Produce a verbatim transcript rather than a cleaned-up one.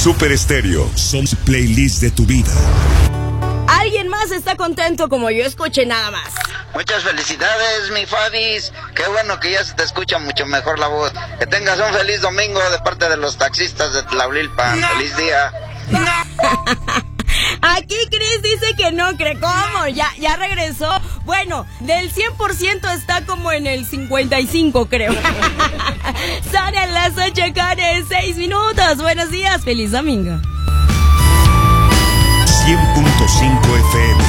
Super Estéreo, somos playlist de tu vida. ¿Alguien más está contento como yo? Escuche nada más. Muchas felicidades, mi Fadis. Qué bueno que ya se te escucha mucho mejor la voz. Que tengas un feliz domingo de parte de los taxistas de Tlaulilpa. No. Feliz día. No. Aquí Chris dice que no cree. ¿Cómo? Ya, ya regresó. Bueno, del cien por ciento está como en el cincuenta y cinco, creo. Son en las ocho con seis minutos. Buenos días, feliz domingo. cien punto cinco F M.